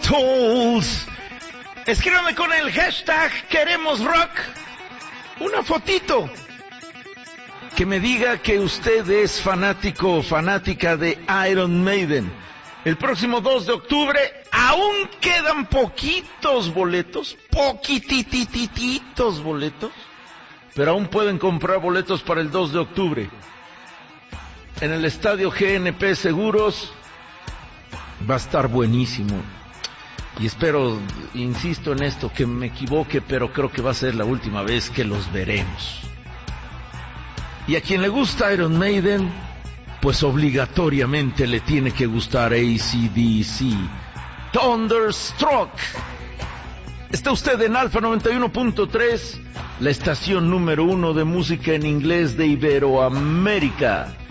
Beatles. Escríbame con el hashtag Queremos Rock una fotito que me diga que usted es fanático o fanática de Iron Maiden. El próximo 2 de octubre aún quedan poquitos boletos, poquititititos boletos, pero aún pueden comprar boletos para el 2 de octubre. En el estadio GNP Seguros va a estar buenísimo. Y espero, insisto en esto, que me equivoque, pero creo que va a ser la última vez que los veremos. Y a quien le gusta Iron Maiden, pues obligatoriamente le tiene que gustar AC/DC. Thunderstruck. Está usted en Alfa 91.3, la estación número 1 de música en inglés de Iberoamérica.